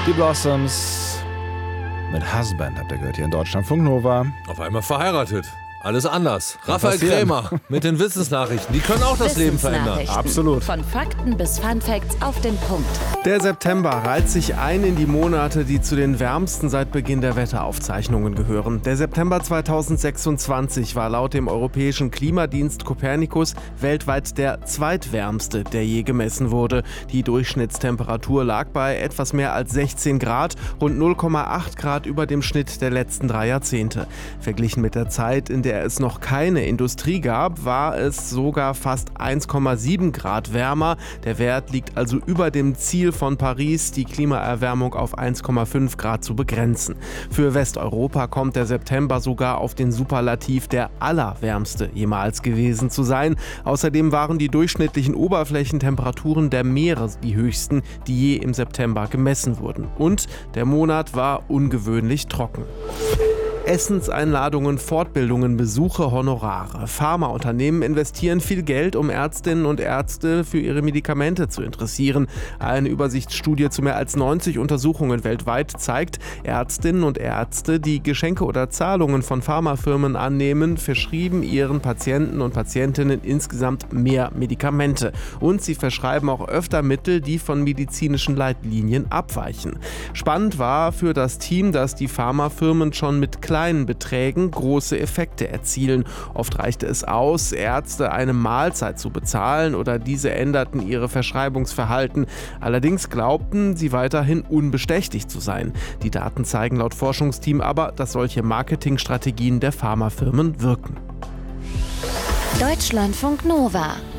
Die Blossoms mit Husband habt ihr gehört hier in Deutschlandfunk Nova. Auf einmal verheiratet. Alles anders. Raphael passieren. Krämer mit den Wissensnachrichten. Die können auch das Leben verändern. Absolut. Von Fakten bis Funfacts auf den Punkt. Der September reiht sich ein in die Monate, die zu den wärmsten seit Beginn der Wetteraufzeichnungen gehören. Der September 2026 war laut dem europäischen Klimadienst Copernicus weltweit der zweitwärmste, der je gemessen wurde. Die Durchschnittstemperatur lag bei etwas mehr als 16 Grad, rund 0,8 Grad über dem Schnitt der letzten 3 Jahrzehnte. Verglichen mit der Zeit, in der es noch keine Industrie gab, war es sogar fast 1,7 Grad wärmer. Der Wert liegt also über dem Ziel von Paris, die Klimaerwärmung auf 1,5 Grad zu begrenzen. Für Westeuropa kommt der September sogar auf den Superlativ, der allerwärmste jemals gewesen zu sein. Außerdem waren die durchschnittlichen Oberflächentemperaturen der Meere die höchsten, die je im September gemessen wurden. Und der Monat war ungewöhnlich trocken. Essenseinladungen, Fortbildungen, Besuche, Honorare. Pharmaunternehmen investieren viel Geld, um Ärztinnen und Ärzte für ihre Medikamente zu interessieren. Eine Übersichtsstudie zu mehr als 90 Untersuchungen weltweit zeigt, Ärztinnen und Ärzte, die Geschenke oder Zahlungen von Pharmafirmen annehmen, verschrieben ihren Patienten und Patientinnen insgesamt mehr Medikamente. Und sie verschreiben auch öfter Mittel, die von medizinischen Leitlinien abweichen. Spannend war für das Team, dass die Pharmafirmen schon mit kleinen Beträgen große Effekte erzielen. Oft reichte es aus, Ärzte eine Mahlzeit zu bezahlen oder diese änderten ihre Verschreibungsverhalten. Allerdings glaubten sie weiterhin unbestechlich zu sein. Die Daten zeigen laut Forschungsteam aber, dass solche Marketingstrategien der Pharmafirmen wirken. Deutschlandfunk Nova.